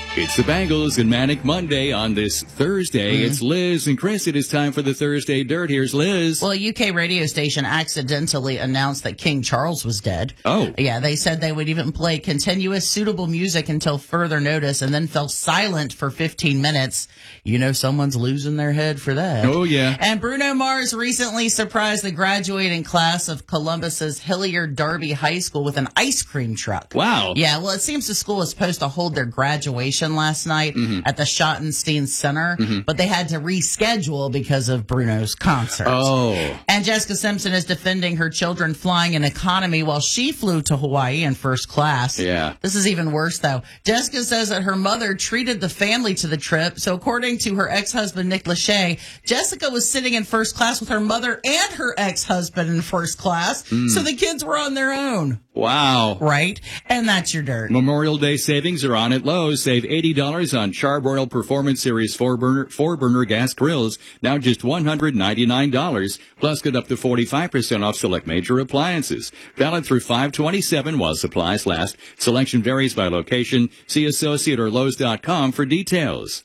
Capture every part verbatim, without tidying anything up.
It's the Bangles and Manic Monday on this Thursday. Mm-hmm. It's Liz and Chris. It is time for the Thursday Dirt. Here's Liz. Well, a U K radio station accidentally announced that King Charles was dead. Oh. Yeah, they said they would even play continuous suitable music until further notice and then fell silent for fifteen minutes. You know someone's losing their head for that. Oh, yeah. And Bruno Mars recently surprised the graduating class of Columbus's Hilliard Darby High School with an ice cream truck. Wow. Yeah, well, it seems the school was supposed to hold their graduation last night mm-hmm. at the Schottenstein Center, mm-hmm. but they had to reschedule because of Bruno's concert. Oh. And Jessica Simpson is defending her children flying in economy while she flew to Hawaii in first class. Yeah. This is even worse, though. Jessica says that her mother treated the family to the trip, so according to her ex-husband, Nick Lachey, Jessica was sitting in first class with her mother and her ex-husband in first class, mm. so the kids were on their own. Wow. Right? And that's your dirt. Memorial Day savings are on at Lowe's. Save eighty dollars on Charbroil Performance Series four burner, four burner gas grills, now just one hundred ninety-nine dollars. Plus, get up to forty-five percent off select major appliances. Valid through five twenty-seven while supplies last. Selection varies by location. See Associate or Lowe's dot com for details.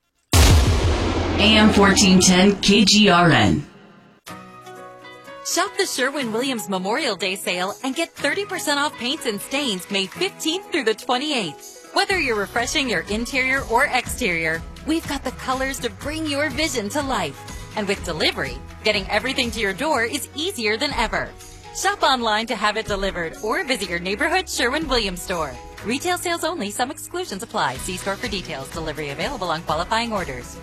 A M fourteen ten K G R N. Shop the Sherwin-Williams Memorial Day sale and get thirty percent off paints and stains May fifteenth through the twenty-eighth. Whether you're refreshing your interior or exterior, we've got the colors to bring your vision to life. And with delivery, getting everything to your door is easier than ever. Shop online to have it delivered or visit your neighborhood Sherwin-Williams store. Retail sales only. Some exclusions apply. See store for details. Delivery available on qualifying orders.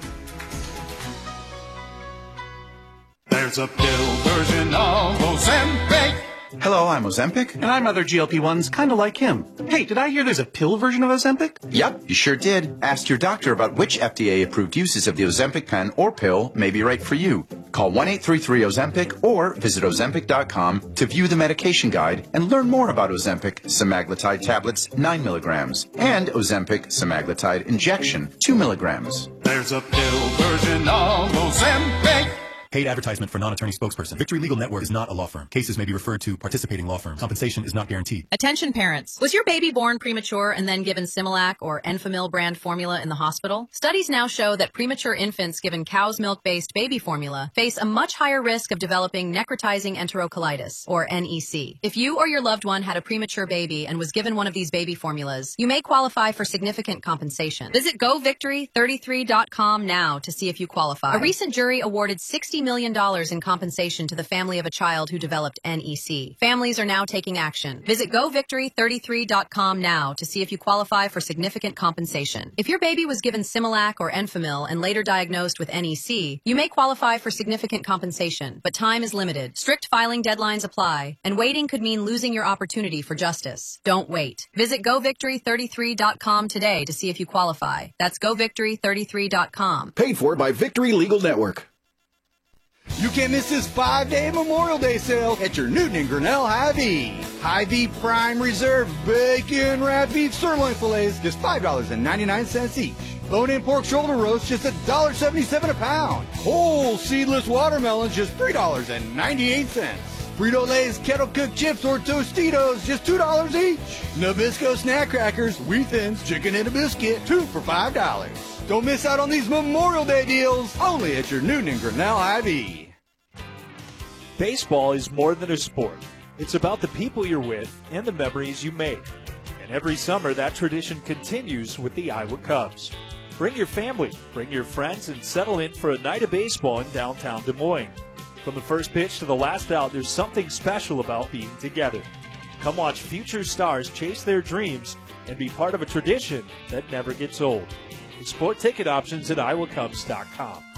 There's a pill version of Ozempic. Hello, I'm Ozempic. And I'm other G L P ones kind of like him. Hey, did I hear there's a pill version of Ozempic? Yep, you sure did. Ask your doctor about which F D A-approved uses of the Ozempic pen or pill may be right for you. Call one eight three three Ozempic or visit Ozempic dot com to view the medication guide and learn more about Ozempic semaglutide tablets nine milligrams and Ozempic semaglutide injection two milligrams. There's a pill version of Ozempic. Paid advertisement for non-attorney spokesperson. Victory Legal Network is not a law firm. Cases may be referred to participating law firms. Compensation is not guaranteed. Attention parents. Was your baby born premature and then given Similac or Enfamil brand formula in the hospital? Studies now show that premature infants given cow's milk-based baby formula face a much higher risk of developing necrotizing enterocolitis, or N E C. If you or your loved one had a premature baby and was given one of these baby formulas, you may qualify for significant compensation. Visit go victory thirty-three dot com now to see if you qualify. A recent jury awarded sixty million dollars in compensation to the family of a child who developed N E C. Families are now taking action. Visit go victory thirty-three dot com now to see if you qualify for significant compensation. If your baby was given Similac or Enfamil and later diagnosed with N E C, you may qualify for significant compensation, but time is limited. Strict filing deadlines apply, and waiting could mean losing your opportunity for justice. Don't wait. Visit go victory thirty-three dot com today to see if you qualify. That's go victory thirty-three dot com. Paid for by Victory Legal Network. You can't miss this five-day Memorial Day sale at your Newton and Grinnell Hy-Vee. Hy-Vee Prime Reserve Bacon Wrapped Beef Sirloin Fillets, just five dollars and ninety-nine cents each. Bone-in pork shoulder roast, just one dollar seventy-seven a pound. Whole seedless watermelons, just three dollars and ninety-eight cents. Frito-Lay's kettle-cooked chips or Tostitos, just two dollars each. Nabisco snack crackers, Wheat Thins, chicken and a biscuit, two for five dollars. Don't miss out on these Memorial Day deals, only at your Newton and Grinnell Hy-Vee. Baseball is more than a sport. It's about the people you're with and the memories you make. And every summer, that tradition continues with the Iowa Cubs. Bring your family, bring your friends, and settle in for a night of baseball in downtown Des Moines. From the first pitch to the last out, there's something special about being together. Come watch future stars chase their dreams and be part of a tradition that never gets old. Explore ticket options at iowa cubs dot com.